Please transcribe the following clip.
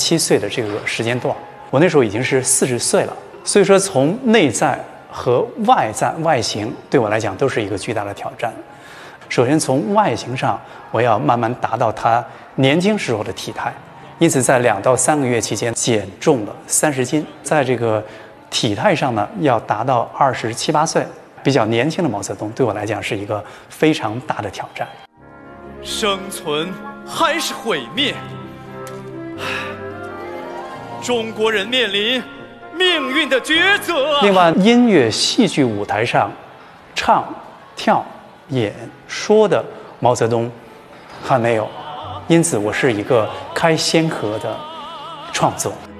37岁的这个时间段，我那时候已经是40岁了。所以说，从内在和外在外形对我来讲都是一个巨大的挑战。首先从外形上，我要慢慢达到他年轻时候的体态，因此在2到3个月期间减重了30斤。在这个体态上呢，要达到27、8岁比较年轻的毛泽东，对我来讲是一个非常大的挑战。 生存还是毁灭？中国人面临命运的抉择。 另外，音乐戏剧舞台上唱、跳、演、说的毛泽东还没有，因此我是一个开先河的创作。